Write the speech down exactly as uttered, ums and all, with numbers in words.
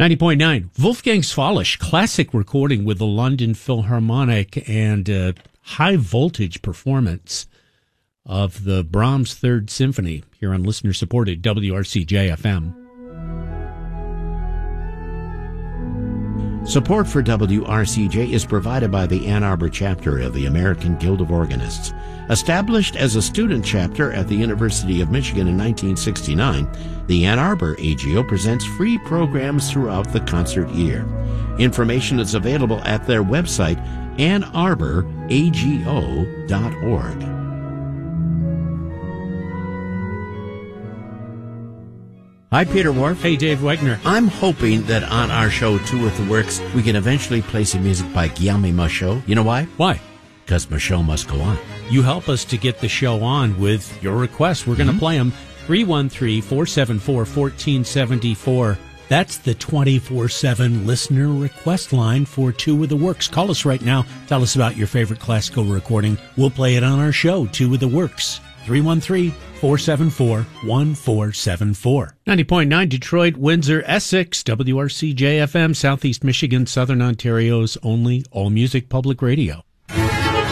ninety point nine, Wolfgang Svalish, classic recording with the London Philharmonic and uh, high-voltage performance of the Brahms Third Symphony here on listener-supported W R C J F M. Support for W R C J is provided by the Ann Arbor chapter of the American Guild of Organists. Established as a student chapter at the University of Michigan in nineteen sixty-nine, the Ann Arbor A G O presents free programs throughout the concert year. Information is available at their website, ann arbor a g o dot org. Hi, Peter Wharf. Hey, Dave Wegner. I'm hoping that on our show, Two with the Works, we can eventually play some music by Guillaume Michaud. You know why? Why? Because Michaud must go on. You help us to get the show on with your requests. We're going to mm-hmm. play them. three one three, four seven four, one four seven four. That's the twenty-four seven listener request line for Two with the Works. Call us right now. Tell us about your favorite classical recording. We'll play it on our show, Two with the Works. three one three, four seven four, one four seven four. ninety point nine Detroit, Windsor, Essex, W R C J F M, Southeast Michigan, Southern Ontario's only all-music public radio.